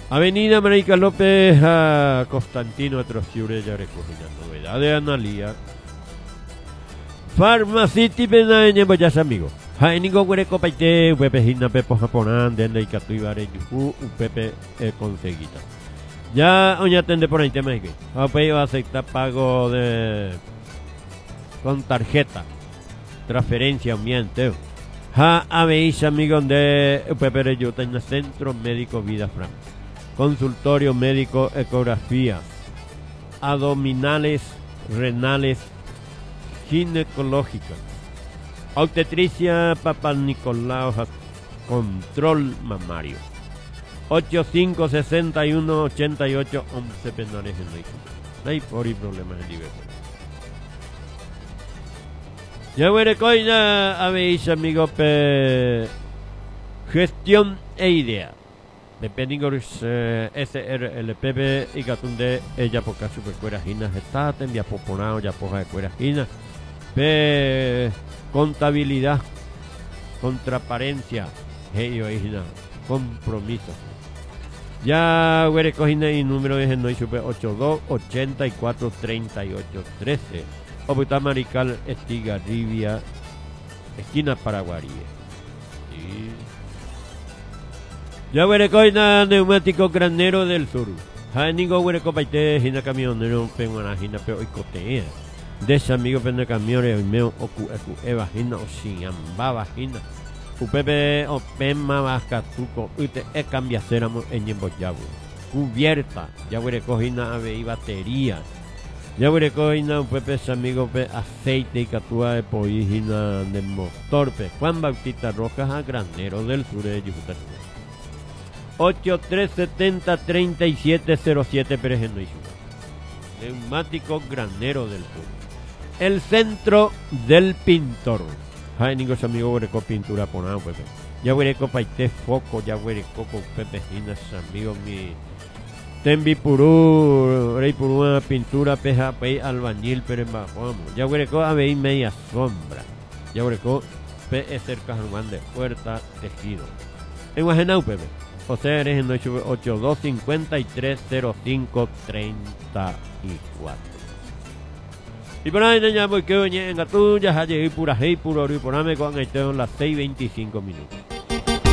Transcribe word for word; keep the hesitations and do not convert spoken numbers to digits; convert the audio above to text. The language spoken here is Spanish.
Avenida América López a Constantino Atrociure, ya recogiendo novedad de Analía. Farmacity Penaña, Boyas amigos. Jainigo Huereco Paite, Pepe Hina Pepo Japonán, Dende y Catuibare Yuhu, Pepe conseguita. Ya, oña tende por ahí tema que. Ape va a aceptar pago de. Con tarjeta. Transferencia, miente. Ja, habéis amigos de Pepe Reyuta en el Centro Médico Vida Franca. Consultorio médico, ecografías, abdominales, renales, ginecológicas, obstetricia, papá Nicolau, control mamario. ochenta y cinco, sesenta y uno, ochenta y ocho, once penales en México. No hay por y problemas en Liverpool. Ya huele coina, habéis amigos, pe... gestión e idea. Depeningos eh, S R L P P y Gatunde ella poca supercueras ginas estaten ya poponao ya poja de cueras ginas pe contabilidad contraparencia heyo hina compromiso ya huere cojina y número es el no super ochenta y dos, ochenta y cuatro, treinta y ocho, trece Oputa Marical Estigarribia esquina Paraguarí. Sí. Ya huerecoina neumático granero del sur. Janigo huereco paite hina camionero penguana hina pero icotea. Des amigo pende camiones meo oku eku eva hina o siamba vagina. Upepe o pema vascatuco ute e cambia ceramo en yemboyabu. Cubierta. Ya huereco hina ave y batería. Ya huerecoina upepe amigo pe aceite y catua de poígina de motor pe Juan Bautista Rojas a granero del sur de Yucatán. ocho tres setenta, treinta y siete cero siete Pérez en neumático granero del sur. El centro del pintor. Ay, ningos amigos, huereco pintura ponado, Pepe. Ya huereco paite foco, ya huereco con Pepe Ginas, amigos mi. Tembi purú, rey purú una pintura, peja, pei, albañil, pero en bajo, ya huereco a veis media sombra. Ya huereco, pe, es cerca Juan de Puerta, tejido. En Guajenau, Pepe. O sea, eres en ochenta y dos, cincuenta y tres, cero cinco, treinta y cuatro. Y por ahí ya voy que oye en Gatuya, ya llegué pura hey, puro ori, por ahí me con las seis veinticinco minutos.